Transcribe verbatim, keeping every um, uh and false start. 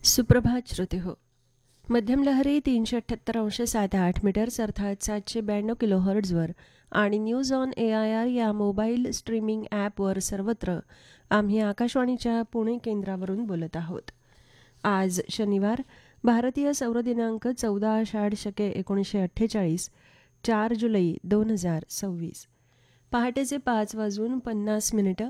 सुप्रभात श्रोते हो. मध्यम लहरी तीनशे अठ्ठ्याहत्तर अंश सात आठ मीटर्स अर्थात सातशे ब्याण्णव किलो हर्ट्झवर आणि news on A I R या मोबाईल स्ट्रीमिंग ॲपवर सर्वत्र आम्ही आकाशवाणीच्या पुणे केंद्रावरून बोलत आहोत. आज शनिवार, भारतीय सौर दिनांक चौदा आषाढ शके एकोणीसशे अठ्ठेचाळीस, चार जुलै दोन हजार सव्वीस. पहाटेचे पाच वाजून पन्नास मिनिटं